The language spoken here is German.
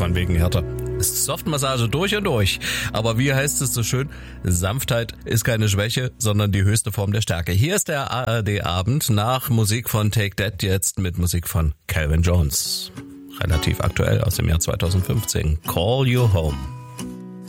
von wegen Hertha. Softmassage durch und durch. Aber wie heißt es so schön? Sanftheit ist keine Schwäche, sondern die höchste Form der Stärke. Hier ist der ARD-Abend nach Musik von Take That, jetzt mit Musik von Calvin Jones. Relativ aktuell aus dem Jahr 2015. Call You Home.